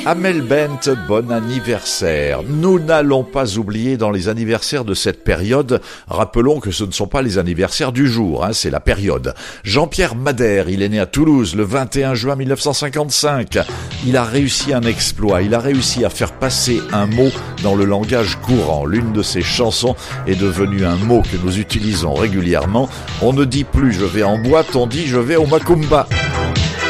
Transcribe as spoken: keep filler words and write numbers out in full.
Amel Bent, bon anniversaire. Nous n'allons pas oublier dans les anniversaires de cette période, rappelons que ce ne sont pas les anniversaires du jour, hein, c'est la période. Jean-Pierre Madère, il est né à Toulouse le vingt et un juin mille neuf cent cinquante-cinq. Il a réussi un exploit, il a réussi à faire passer un mot dans le langage courant. L'une de ses chansons est devenue un mot que nous utilisons régulièrement. On ne dit plus je vais en boîte, on dit je vais au Macumba.